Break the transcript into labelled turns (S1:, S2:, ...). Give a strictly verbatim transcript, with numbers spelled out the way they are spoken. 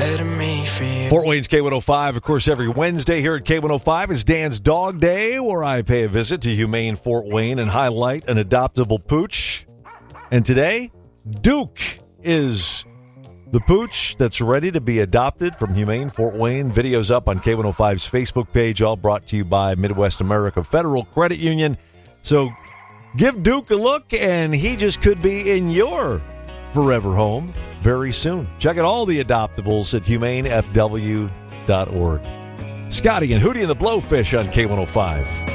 S1: better me for you.
S2: Fort Wayne's K one oh five, of course, every Wednesday here at K one oh five is Dan's Dog Day, where I pay a visit to Humane Fort Wayne and highlight an adoptable pooch. And today, Duke is the pooch that's ready to be adopted from Humane Fort Wayne. Videos up on K one oh five's Facebook page, all brought to you by Midwest America Federal Credit Union. So give Duke a look, and he just could be in your forever home very soon. Check out all the adoptables at humane f w dot org. Scotty and Hootie and the Blowfish on K one oh five.